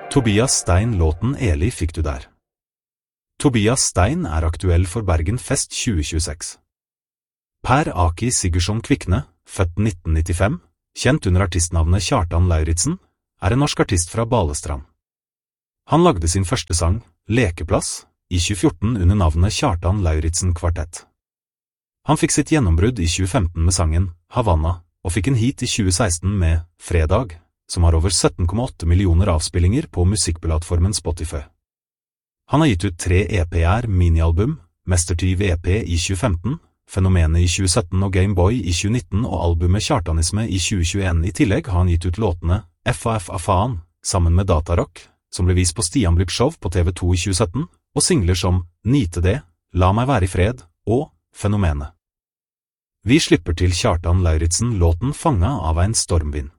Tobias Stein. Låten Eli fikk du der. Tobias Stein er aktuell for Bergen Fest 2026. Per Aki Sigurdsson Kvikne, født 1995, kjent under artistnavnet Kjartan Lauritzen, er en norsk artist fra Balestrand. Han lagde sin første sang, Lekeplass, i 2014 under navnet Kjartan Lauritzen Kvartett. Han fikk sitt gjennombrudd i 2015 med sangen Havanna, og fikk en hit i 2016 med Fredag, som har over 17,8 millioner avspillinger på musikkplattformen Spotify. Han har gitt ut 3 EP-er minialbum, Mestertyv EP i 2015, Fenomenet i 2017 og Gameboy i 2019 og albumet Kjartanisme i 2021. I tillegg har han gitt ut låtene FAF Afaan, sammen med Datarock, som ble vist på Stian Blipp Show på TV2 i 2017, og singler som Nyte det, La meg være i fred og Fenomenet. Vi slipper til Kjartan Lauritzen låten Fanga av en stormvind.